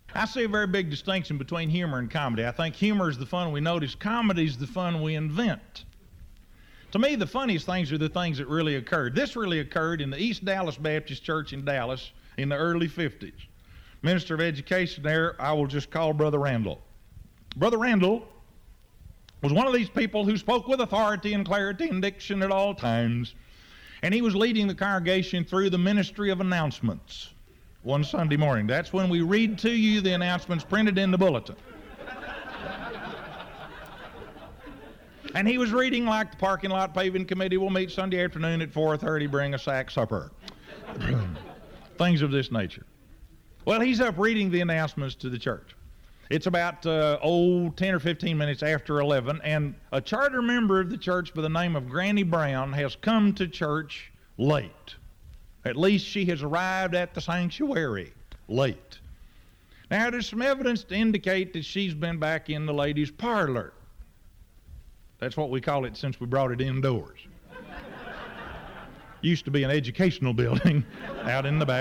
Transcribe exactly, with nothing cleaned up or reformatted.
I see a very big distinction between humor and comedy. I think humor is the fun we notice. Comedy is the fun we invent. To me, the funniest things are the things that really occurred. This really occurred in the East Dallas Baptist Church in Dallas in the early fifties. Minister of Education there, I will just call Brother Randall. Brother Randall was one of these people who spoke with authority and clarity and diction at all times. And he was leading the congregation through the ministry of announcements one Sunday morning. That's when we read to you the announcements printed in the bulletin. And he was reading like the parking lot paving committee will meet Sunday afternoon at four thirty, bring a sack supper. Things of this nature. Well, he's up reading the announcements to the church. It's about, uh, oh, ten or fifteen minutes after eleven, and a charter member of the church by the name of Granny Brown has come to church late. At least she has arrived at the sanctuary late. Now, there's some evidence to indicate that she's been back in the ladies' parlor. That's what we call it since we brought it indoors. Used to be an educational building out in the back.